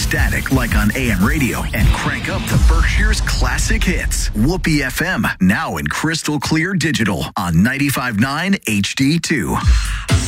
static like on AM radio and crank up to Berkshire's classic hits. Whoopee FM, now in crystal clear digital on 95.9 HD2.